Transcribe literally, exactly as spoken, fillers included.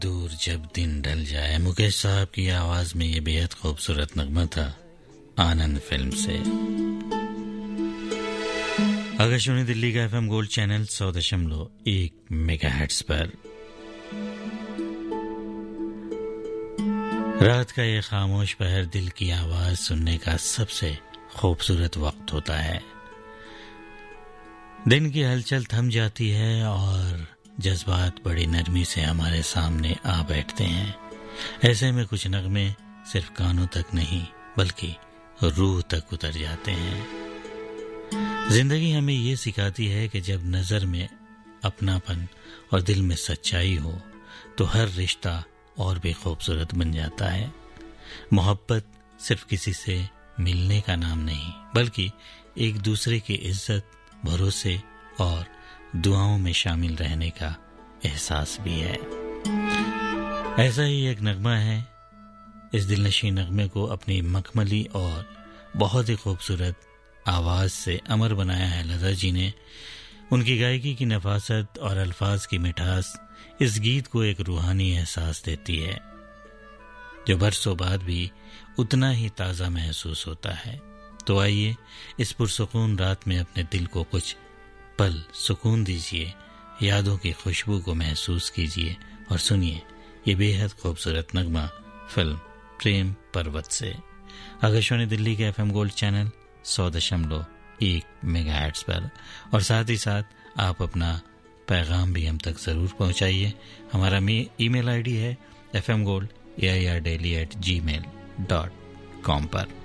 दूर जब दिन ढल जाए, मुकेश साहब की आवाज में ये बेहद खूबसूरत नगमा था आनंद फिल्म से। आकाशवाणी दिल्ली का एफएम गोल्ड चैनल सौ दशमलव एक मेगाहर्ट्ज पर रात का ये खामोश पहर दिल की आवाज सुनने का सबसे खूबसूरत वक्त होता है। दिन की हलचल थम जाती है और जज्बात बड़ी नरमी से हमारे सामने आ बैठते हैं। ऐसे में कुछ नगमे सिर्फ कानों तक नहीं बल्कि रूह तक उतर जाते हैं। जिंदगी हमें ये सिखाती है कि जब नजर में अपनापन और दिल में सच्चाई हो तो हर रिश्ता और भी खूबसूरत बन जाता है। मोहब्बत सिर्फ किसी से मिलने का नाम नहीं बल्कि एक दूसरे की इज्जत, भरोसे और दुआओं में शामिल रहने का एहसास भी है। ऐसा ही एक नगमा है। इस दिलनशी नगमे को अपनी मखमली और बहुत ही खूबसूरत आवाज से अमर बनाया है लता जी ने। उनकी गायकी की नफासत और अल्फाज की मिठास इस गीत को एक रूहानी एहसास देती है जो बरसों बाद भी उतना ही ताज़ा महसूस होता है। तो आइए इस पुरसुकून रात में अपने दिल को कुछ पल सुकून दीजिए, यादों की खुशबू को महसूस कीजिए और सुनिए ये बेहद खूबसूरत नगमा फिल्म प्रेम पर्वत से। आकाशवाणी दिल्ली के एफएम गोल्ड चैनल सौ दशमलव एक मेगाहर्ट्ज पर। और साथ ही साथ आप अपना पैगाम भी हम तक जरूर पहुंचाइए। हमारा ईमेल आईडी है F M gold A I R daily eight ji mail dot com पर।